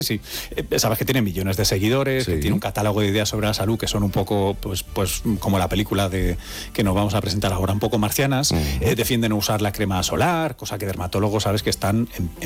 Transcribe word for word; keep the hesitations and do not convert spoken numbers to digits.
Sí, eh, sabes que tiene millones de seguidores, sí. que tiene un catálogo de ideas sobre la salud que son un poco, pues, pues como la película de que nos vamos a presentar ahora, un poco marcianas. Uh-huh. eh, defienden usar la crema solar, cosa que dermatólogos, sabes, que están en,